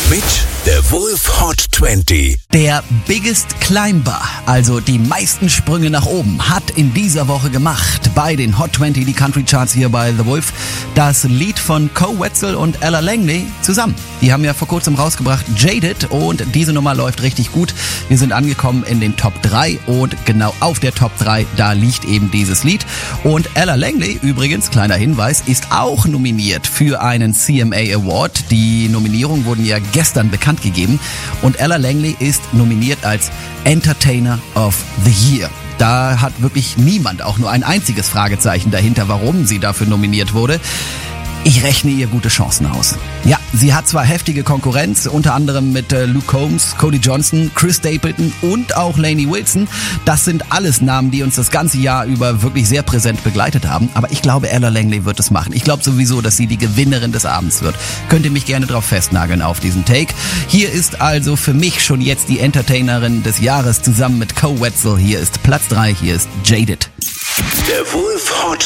mit der Wolf Hot 20. Der Biggest Climber, also die meisten Sprünge nach oben, hat in dieser Woche gemacht bei den Hot 20, die Country Charts hier bei The Wolf, das Lied von Koe Wetzel und Ella Langley zusammen. Die haben ja vor kurzem rausgebracht Jaded und diese Nummer läuft richtig gut. Wir sind angekommen in den Top 3 und genau auf der Top 3, da liegt eben dieses Lied. Und Ella Langley, übrigens, kleiner Hinweis, ist auch nominiert für einen CMA Award. Die Nominierungen wurden ja gestern bekannt gegeben und Ella Langley ist nominiert als Entertainer of the Year. Da hat wirklich niemand auch nur ein einziges Fragezeichen dahinter, warum sie dafür nominiert wurde. Ich rechne ihr gute Chancen aus. Ja, sie hat zwar heftige Konkurrenz, unter anderem mit Luke Combs, Cody Johnson, Chris Stapleton und auch Lainey Wilson. Das sind alles Namen, die uns das ganze Jahr über wirklich sehr präsent begleitet haben. Aber ich glaube, Ella Langley wird es machen. Ich glaube sowieso, dass sie die Gewinnerin des Abends wird. Könnt ihr mich gerne drauf festnageln auf diesen Take. Hier ist also für mich schon jetzt die Entertainerin des Jahres zusammen mit Koe Wetzel. Hier ist Platz 3, hier ist Jaded. Der Wolf Hot